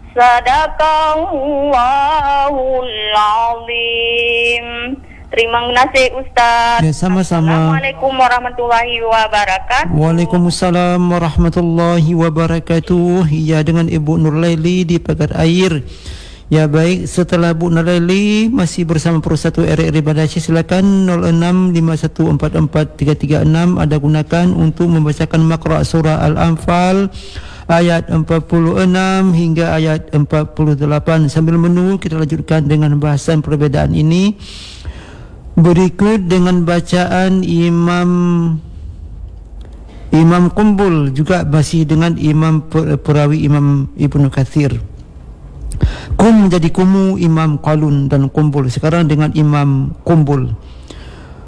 Sadaqallahul azim. Terima kasih Ustaz. Ya, sama-sama. Assalamualaikum warahmatullahi wabarakatuh. Waalaikumsalam warahmatullahi wabarakatuh. Ya, dengan Ibu Nurlaili di Pagar Air. Ya, baik, setelah Bu Nurlaili masih bersama Persatu RRI Bandar Aceh, silakan 0651443336 ada gunakan untuk membacakan makra surah Al-Anfal ayat 46 hingga ayat 48. Sambil menunggu, kita lanjutkan dengan bahasan perbezaan ini. Berikut dengan bacaan Imam Qumbul, juga masih dengan perawi Imam Ibnu Katsir. Kum menjadi kumu Imam Qalun dan Qumbul. Sekarang dengan Imam Qumbul.